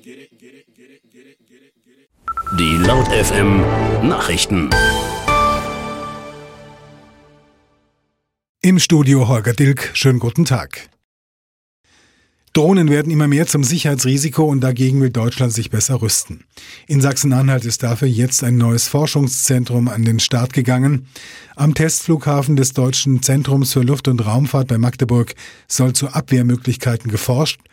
Die Laut FM Nachrichten. Im Studio Holger Dilk, schönen guten Tag. Drohnen werden immer mehr zum Sicherheitsrisiko und dagegen will Deutschland sich besser rüsten. In Sachsen-Anhalt ist dafür jetzt ein neues Forschungszentrum an den Start gegangen. Am Testflughafen des Deutschen Zentrums für Luft- und Raumfahrt bei Magdeburg soll zu Abwehrmöglichkeiten geforscht